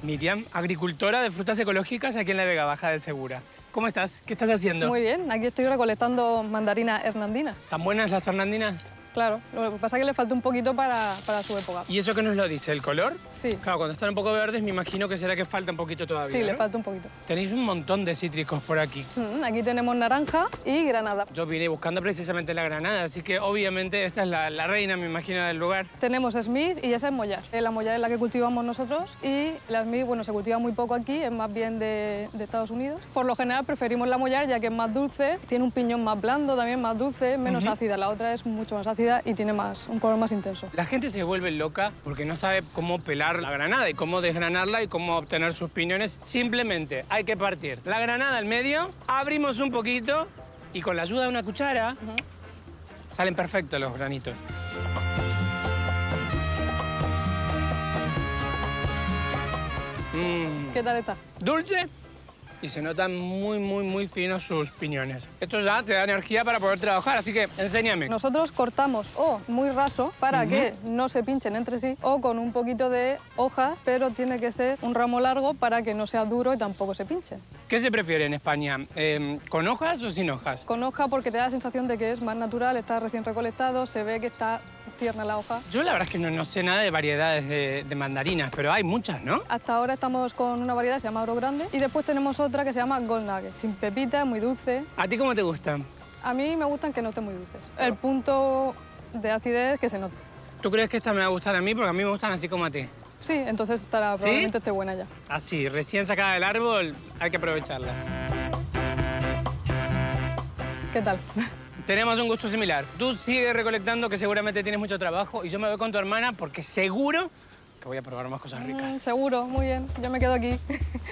Miriam, agricultora de frutas ecológicas aquí en la Vega Baja del Segura. ¿Cómo estás? ¿Qué estás haciendo? Muy bien, aquí estoy recolectando mandarinas hernandinas. ¿Tan buenas las hernandinas? Claro, lo que pasa es que le falta un poquito para su época. ¿Y eso qué nos lo dice? ¿El color? Sí. Claro, cuando están un poco verdes me imagino que será que falta un poquito todavía, Sí, ¿no? le falta un poquito. Tenéis un montón de cítricos por aquí. Aquí tenemos naranja y granada. Yo vine buscando precisamente la granada, así que obviamente esta es la reina, me imagino, del lugar. Tenemos Smith y esa es Mollar. La Mollar es la que cultivamos nosotros y la Smith, bueno, se cultiva muy poco aquí, es más bien de Estados Unidos. Por lo general preferimos la Mollar ya que es más dulce, tiene un piñón más blando, también más dulce, menos ácida. La otra es mucho más ácida y tiene un color más intenso. La gente se vuelve loca porque no sabe cómo pelar la granada y cómo desgranarla y cómo obtener sus piñones. Simplemente hay que partir la granada al medio, abrimos un poquito y con la ayuda de una cuchara salen perfectos los granitos. ¿Qué tal está? Dulce y se notan muy finos sus piñones. Esto ya te da energía para poder trabajar, así que enséñame. Nosotros cortamos o muy raso para que no se pinchen entre sí o con un poquito de hojas, pero tiene que ser un ramo largo para que no sea duro y tampoco se pinche. ¿Qué se prefiere en España? ¿Con hojas o sin hojas? Con hoja porque te da la sensación de que es más natural, está recién recolectado, se ve que está tierna la hoja. Yo la verdad es que no sé nada de variedades de mandarinas, pero hay muchas, ¿no? Hasta ahora estamos con una variedad que se llama Oro Grande y después tenemos otra que se llama Gold Nugget, sin pepita, muy dulce. ¿A ti cómo te gustan? A mí me gustan que no estén muy dulces. El punto de acidez que se nota. ¿Tú crees que esta me va a gustar a mí? Porque a mí me gustan así como a ti. Sí, entonces probablemente esté buena ya. Así, recién sacada del árbol, hay que aprovecharla. ¿Qué tal? Tenemos un gusto similar. Tú sigues recolectando, que seguramente tienes mucho trabajo, y yo me voy con tu hermana porque seguro que voy a probar más cosas ricas. Seguro, muy bien. Yo me quedo aquí.